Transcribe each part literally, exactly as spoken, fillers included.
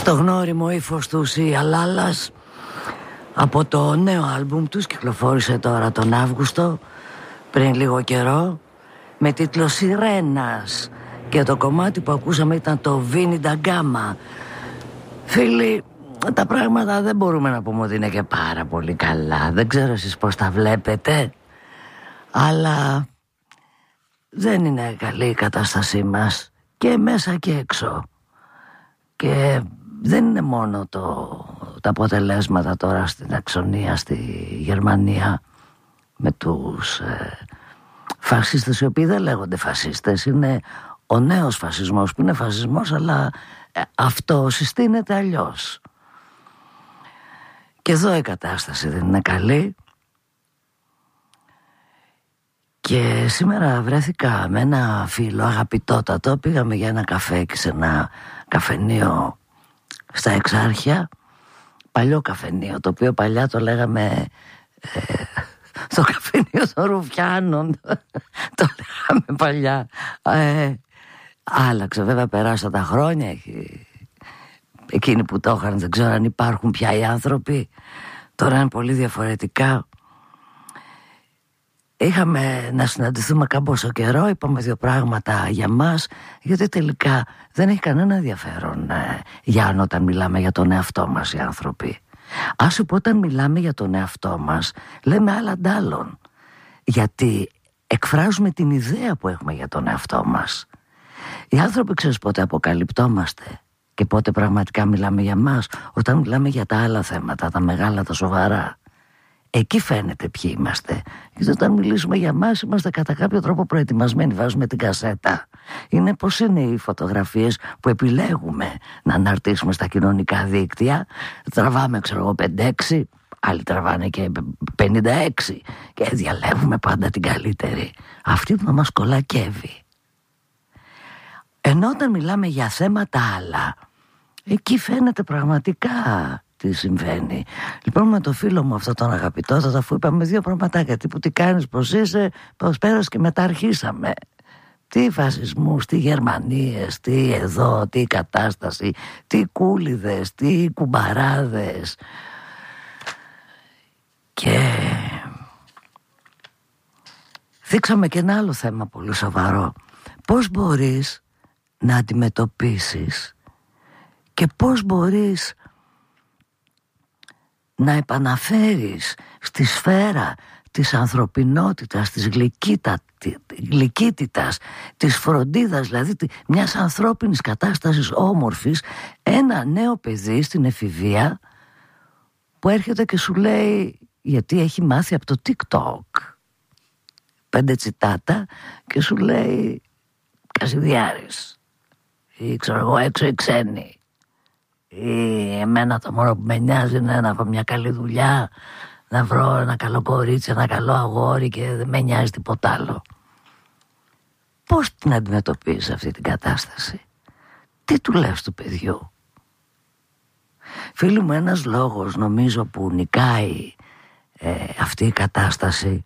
Στο γνώριμο ύφος τους η Αλάλας από το νέο άλμπουμ τους, κυκλοφόρησε τώρα τον Αύγουστο πριν λίγο καιρό, με τίτλο Σιρένας, και το κομμάτι που ακούσαμε ήταν το Βίνι ντα Γκάμα. Φίλοι, τα πράγματα δεν μπορούμε να πούμε ότι είναι και πάρα πολύ καλά. Δεν ξέρω εσείς πώς τα βλέπετε, αλλά δεν είναι καλή η κατάστασή μας και μέσα και έξω. Και δεν είναι μόνο το, τα αποτελέσματα τώρα στην Αξονία, στη Γερμανία, με τους ε, φασίστες, οι οποίοι δεν λέγονται φασίστες, είναι ο νέος φασισμός που είναι φασισμός, αλλά ε, αυτό συστήνεται αλλιώς. Και εδώ η κατάσταση δεν είναι καλή. Και σήμερα βρέθηκα με ένα φίλο αγαπητότατο. Πήγαμε για ένα καφέ και σε ένα καφενείο στα Εξάρχεια. Παλιό καφενείο, το οποίο παλιά το λέγαμε ε, το καφενείο των Ρουφιάνων. Το λέγαμε παλιά. ε, Άλλαξε βέβαια, περάσαν τα χρόνια. Εκείνοι που το είχαν δεν ξέρω αν υπάρχουν πια οι άνθρωποι. Τώρα είναι πολύ διαφορετικά. Είχαμε να συναντηθούμε κάμποσο καιρό, είπαμε δύο πράγματα για μας, γιατί τελικά δεν έχει κανένα ενδιαφέρον ε, για όταν μιλάμε για τον εαυτό μας οι άνθρωποι. Ας σου πω, όταν μιλάμε για τον εαυτό μας λέμε άλλα αντ' άλλων, γιατί εκφράζουμε την ιδέα που έχουμε για τον εαυτό μας. Οι άνθρωποι, ξέρεις πότε αποκαλυπτόμαστε και πότε πραγματικά μιλάμε για μας? Όταν μιλάμε για τα άλλα θέματα, τα μεγάλα, τα σοβαρά. Εκεί φαίνεται ποιοι είμαστε. Γιατί όταν μιλήσουμε για μας είμαστε κατά κάποιο τρόπο προετοιμασμένοι, βάζουμε την κασέτα. Είναι πως είναι οι φωτογραφίες που επιλέγουμε να αναρτήσουμε στα κοινωνικά δίκτυα. Τραβάμε, ξέρω εγώ, πέντε έξι, άλλοι τραβάνε και πενήντα έξι, και διαλέγουμε πάντα την καλύτερη, αυτή που μας κολακεύει. Ενώ όταν μιλάμε για θέματα άλλα, εκεί φαίνεται πραγματικά τι συμβαίνει. Λοιπόν, με το φίλο μου αυτό τον αγαπητό, αφού είπαμε δύο πραγματάκια, τύπου τι κάνεις, πως είσαι, πως πέρασε, και μετά αρχίσαμε. Τι φασισμούς, τι Γερμανίες, τι εδώ, τι κατάσταση, τι κούλιδες, τι κουμπαράδες. Και δείξαμε και ένα άλλο θέμα πολύ σοβαρό. Πώς μπορείς να αντιμετωπίσεις και πώς μπορείς να επαναφέρεις στη σφαίρα της ανθρωπινότητας, της γλυκύτα, γλυκύτητας, της φροντίδας, δηλαδή μιας ανθρώπινης κατάστασης όμορφης, ένα νέο παιδί στην εφηβεία που έρχεται και σου λέει, γιατί έχει μάθει από το TikTok πέντε τσιτάτα, και σου λέει Κασιδιάρης, ή ξέρω εγώ έξω οι ξένοι, ή εμένα το μόνο που με νοιάζει είναι να έχω μια καλή δουλειά, να βρω ένα καλό κορίτσι, ένα καλό αγόρι, και δεν με νοιάζει τίποτα άλλο. Πώς την αντιμετωπίζεις αυτή την κατάσταση? Τι του λες του παιδιού? Φίλοι μου, ένας λόγος νομίζω που νικάει ε, αυτή η κατάσταση,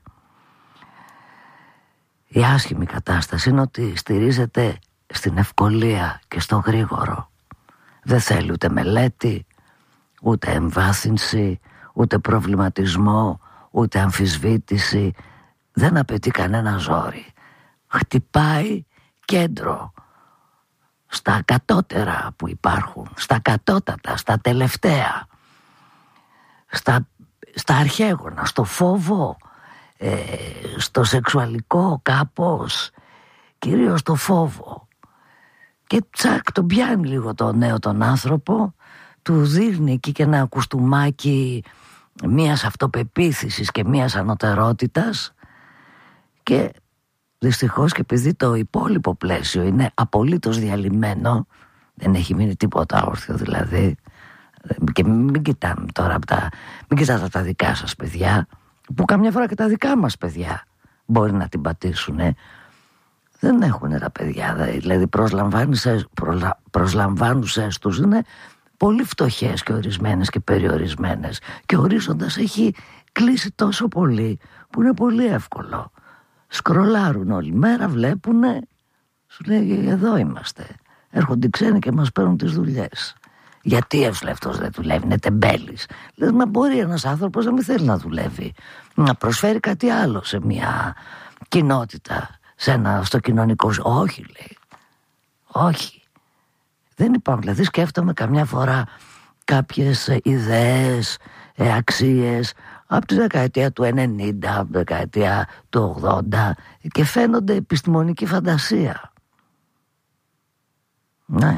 η άσχημη κατάσταση, είναι ότι στηρίζεται στην ευκολία και στο γρήγορο. Δεν θέλει ούτε μελέτη, ούτε εμβάθυνση, ούτε προβληματισμό, ούτε αμφισβήτηση. Δεν απαιτεί κανένα ζόρι. Χτυπάει κέντρο στα κατώτερα που υπάρχουν, στα κατώτατα, στα τελευταία, στα, στα αρχαίγωνα, στο φόβο, ε, στο σεξουαλικό κάπως, κυρίως στο φόβο. Και τσακ, τον πιάνει λίγο το νέο τον άνθρωπο, του δείχνει εκεί και ένα κουστούμάκι μίας αυτοπεποίθησης και μίας ανωτερότητας, και δυστυχώς, και επειδή το υπόλοιπο πλαίσιο είναι απολύτως διαλυμένο, δεν έχει μείνει τίποτα όρθιο δηλαδή, και μην κοιτάμε τώρα από τα, μην κοιτάτε τα δικά σας παιδιά, που καμιά φορά και τα δικά μας παιδιά μπορεί να την πατήσουνε. Δεν έχουν τα παιδιά, δηλαδή προσλαμβάνουσες τους είναι πολύ φτωχές και ορισμένες και περιορισμένες, και ο ορίζοντας έχει κλείσει τόσο πολύ που είναι πολύ εύκολο. Σκρολάρουν όλη μέρα, βλέπουνε, σου λέει εδώ είμαστε. Έρχονται οι ξένοι και μας παίρνουν τις δουλειές. Γιατί ευσλευτός δεν δουλεύει, είναι τεμπέλης. Λες, μα μπορεί ένας άνθρωπος να μην θέλει να δουλεύει, να προσφέρει κάτι άλλο σε μια κοινότητα, σε ένα, στο κοινωνικό. Όχι, λέει. Όχι. Δεν υπάρχουν. Δηλαδή σκέφτομαι καμιά φορά κάποιες ιδέες, ε, αξίες από τη δεκαετία του ενενήντα, από τη δεκαετία του ογδόντα και φαίνονται επιστημονική φαντασία. Ναι.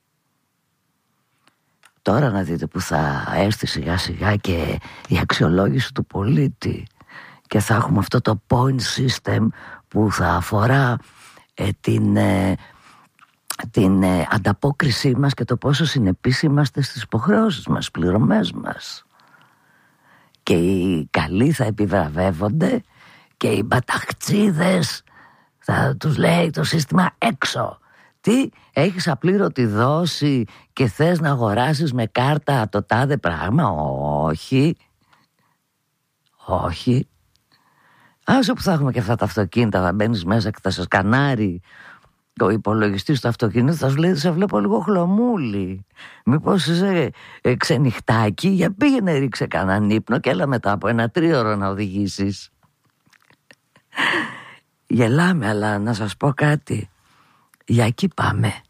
Τώρα να δείτε που θα έρθει σιγά σιγά και η αξιολόγηση του πολίτη και θα έχουμε αυτό το point system που θα αφορά ε, την, ε, την ε, ανταπόκρισή μας και το πόσο συνεπείς είμαστε στις υποχρεώσεις μας, στις πληρωμές μας. Και οι καλοί θα επιβραβεύονται και οι μπαταχτσίδες θα τους λέει το σύστημα έξω. Τι, έχεις απλήρωτη δόση και θες να αγοράσεις με κάρτα το τάδε πράγμα? Όχι. Όχι. Άσο που θα έχουμε και αυτά τα αυτοκίνητα, θα μπαίνεις μέσα και θα σε σκανάρει ο υπολογιστής του αυτοκίνητου, θα σου λέει σε βλέπω λίγο χλωμούλι. Μήπως είσαι ε, ξενυχτάκι, για πήγαινε ρίξε κανέναν ύπνο και έλα μετά από ένα τρίωρο να οδηγήσεις. Γελάμε, αλλά να σας πω κάτι. Για εκεί πάμε.